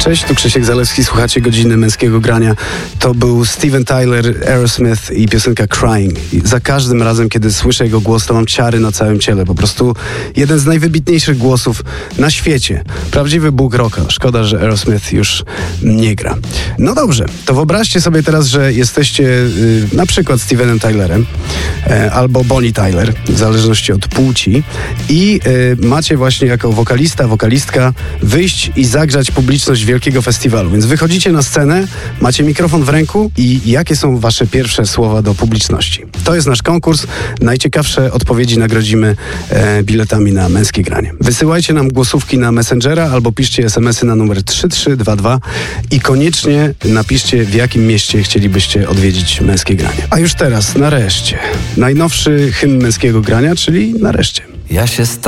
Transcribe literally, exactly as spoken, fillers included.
Cześć, tu Krzysiek Zalewski, słuchacie Godziny Męskiego Grania. To był Steven Tyler, Aerosmith i piosenka Crying. I za każdym razem, kiedy słyszę jego głos, to mam ciary na całym ciele. Po prostu jeden z najwybitniejszych głosów na świecie. Prawdziwy bóg rocka. Szkoda, że Aerosmith już nie gra. No dobrze, to wyobraźcie sobie teraz, że jesteście y, na przykład Stevenem Tylerem y, albo Bonnie Tyler, w zależności od płci, i y, macie właśnie jako wokalista, wokalistka wyjść i zagrzać publiczność wielkiego festiwalu. Więc wychodzicie na scenę, macie mikrofon w ręku i jakie są wasze pierwsze słowa do publiczności? To jest nasz konkurs. Najciekawsze odpowiedzi nagrodzimy e, biletami na Męskie Granie. Wysyłajcie nam głosówki na Messengera albo piszcie es em esy na numer trzy trzy dwa dwa i koniecznie napiszcie, w jakim mieście chcielibyście odwiedzić Męskie Granie. A już teraz, nareszcie, najnowszy hymn Męskiego Grania, czyli Nareszcie. Ja się